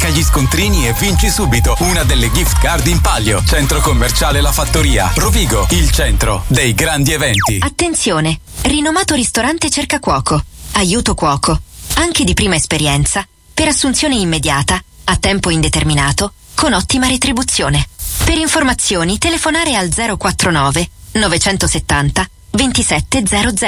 Scarica gli scontrini e vinci subito una delle gift card in palio. Centro commerciale La Fattoria, Rovigo, il centro dei grandi eventi. Attenzione, rinomato ristorante cerca cuoco. Aiuto cuoco, anche di prima esperienza, per assunzione immediata, a tempo indeterminato, con ottima retribuzione. Per informazioni telefonare al 049 970 2700.